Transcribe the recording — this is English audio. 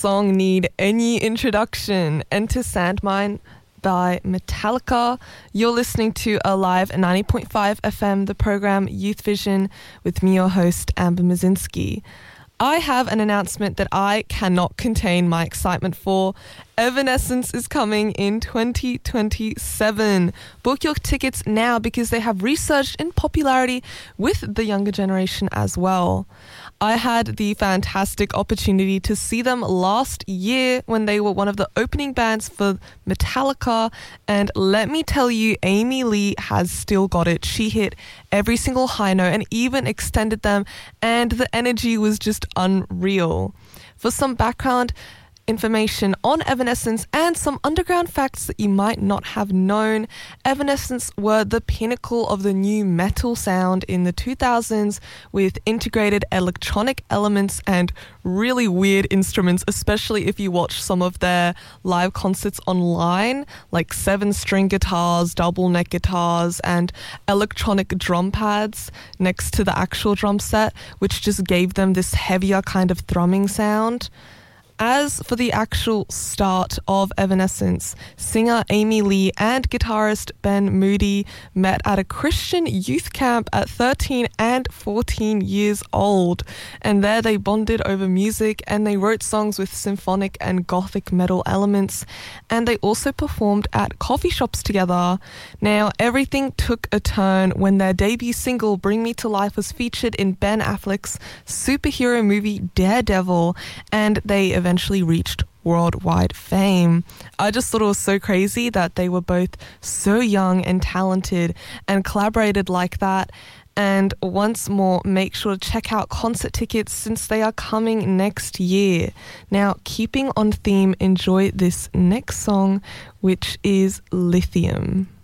Song need any introduction? Enter Sandmine by Metallica. You're listening to Alive 90.5 FM, the program Youth Vision, with me, your host, Amber Mazinski. I have an announcement that I cannot contain my excitement for. Evanescence is coming in 2027. Book your tickets now because they have resurged in popularity with the younger generation as well. I had the fantastic opportunity to see them last year when they were one of the opening bands for Metallica, and let me tell you, Amy Lee has still got it. She hit every single high note and even extended them, and the energy was just unreal. For some background information on Evanescence and some underground facts that you might not have known, Evanescence were the pinnacle of the new metal sound in the 2000s with integrated electronic elements and really weird instruments, especially if you watch some of their live concerts online, like 7-string guitars, double neck guitars, and electronic drum pads next to the actual drum set, which just gave them this heavier kind of thrumming sound. As for the actual start of Evanescence, singer Amy Lee and guitarist Ben Moody met at a Christian youth camp at 13 and 14 years old. And there they bonded over music and they wrote songs with symphonic and gothic metal elements. And they also performed at coffee shops together. Now, everything took a turn when their debut single, Bring Me to Life, was featured in Ben Affleck's superhero movie Daredevil, and they eventually reached worldwide fame. I just thought it was so crazy that they were both so young and talented and collaborated like that. And once more, make sure to check out concert tickets since they are coming next year. Now, keeping on theme, enjoy this next song, which is Lithium.